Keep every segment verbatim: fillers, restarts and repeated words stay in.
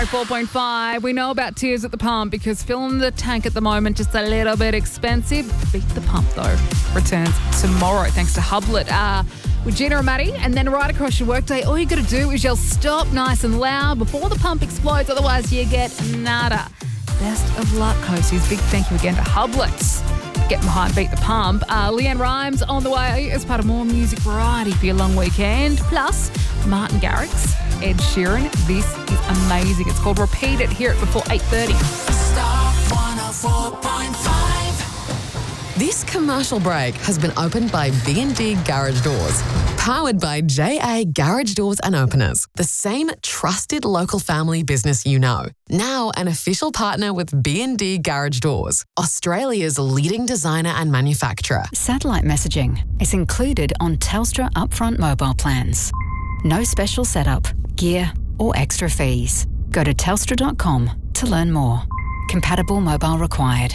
four point five. We know about Tears at the Pump because filling the tank at the moment just a little bit expensive. Beat the Pump, though, returns tomorrow thanks to Hublet. Uh, with Gina and Maddie, and then right across your workday, all you got to do is yell stop nice and loud before the pump explodes, otherwise you get nada. Best of luck, Coasties. Big thank you again to Hublets. Get behind Beat the Pump. Uh, Leanne Rhymes on the way as part of more music variety for your long weekend. Plus, Martin Garrix, Ed Sheeran. This is amazing. It's called Repeat It. Hear it before eight thirty. Star one oh four point five. This commercial break has been opened by B and D Garage Doors. Powered by J A Garage Doors and Openers, the same trusted local family business you know. Now an official partner with B and D Garage Doors, Australia's leading designer and manufacturer. Satellite messaging is included on Telstra upfront mobile plans. No special setup, gear or extra fees. Go to telstra dot com to learn more. Compatible mobile required.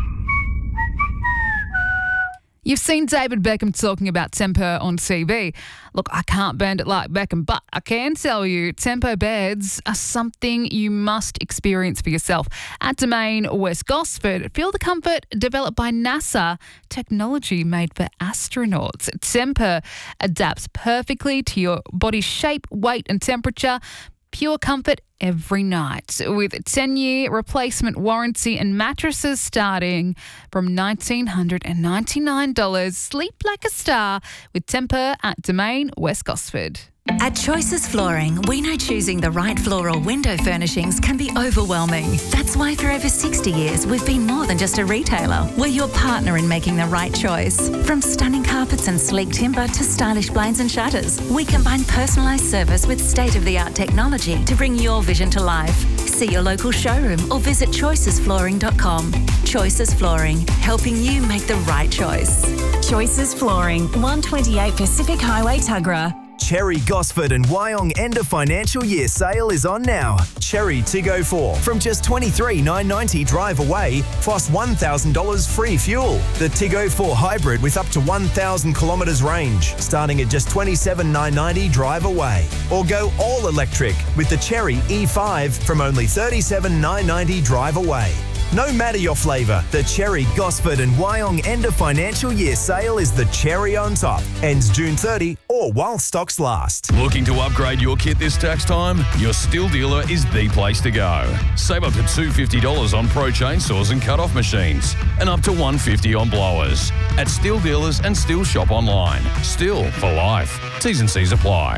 You've seen David Beckham talking about Tempo on T V. Look, I can't bend it like Beckham, but I can tell you Tempo beds are something you must experience for yourself. At Domain West Gosford, feel the comfort developed by NASA, technology made for astronauts. Tempo adapts perfectly to your body's shape, weight and temperature. Pure comfort every night with a ten-year replacement warranty and mattresses starting from one thousand nine hundred ninety-nine dollars. Sleep like a star with Temper at Domain West Gosford. At Choices Flooring, we know choosing the right floor or window furnishings can be overwhelming. That's why for over sixty years, we've been more than just a retailer. We're your partner in making the right choice. From stunning carpets and sleek timber to stylish blinds and shutters, we combine personalised service with state-of-the-art technology to bring your vision to life. See your local showroom or visit choices flooring dot com. Choices Flooring, helping you make the right choice. Choices Flooring, one twenty-eight Pacific Highway, Tuggerah. Cherry Gosford and Wyong end of financial year sale is on now. Cherry Tiggo four from just twenty-three thousand nine hundred ninety drive away plus one thousand dollars free fuel. The Tiggo four hybrid with up to one thousand kilometres range starting at just twenty-seven thousand nine hundred ninety drive away. Or go all electric with the Cherry E five from only thirty-seven thousand nine hundred ninety drive away. No matter your flavour, the Cherry Gosford and Wyong end of financial year sale is the cherry on top. Ends June thirtieth or while stocks last. Looking to upgrade your kit this tax time? Your Stihl dealer is the place to go. Save up to two hundred fifty dollars on pro chainsaws and cut-off machines and up to one hundred fifty dollars on blowers. At Stihl dealers and Stihl shop online. Stihl for life. T's and C's apply.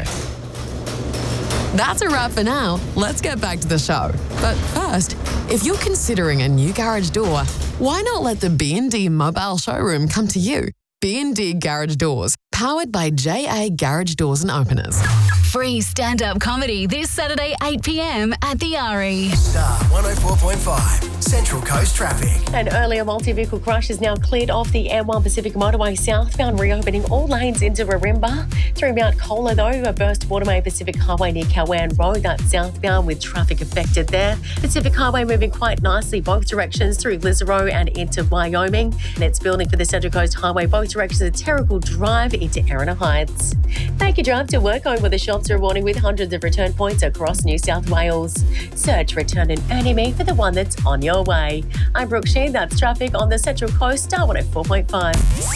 That's a wrap for now. Let's get back to the show. But first, if you're considering a new garage door, why not let the B and D mobile showroom come to you? B and D Garage Doors, powered by J A Garage Doors and Openers. Free stand-up comedy this Saturday, eight p.m. at the R E. Star one oh four point five, Central Coast Traffic. An earlier multi-vehicle crash is now cleared off the M one Pacific Motorway southbound, reopening all lanes into Warimba. Through Mount Cola, though, a burst of Waterway Pacific Highway near Cowan Road, that's southbound with traffic affected there. Pacific Highway moving quite nicely both directions through Lizaro and into Wyoming. And it's building for the Central Coast Highway both directions at Terrigal Drive into Erina Heights. Make a drive to work home with the shops rewarding with hundreds of return points across New South Wales. Search Return and Earn Me for the one that's on your way. I'm Brooke Sheen. That's traffic on the Central Coast, Star one oh four point five.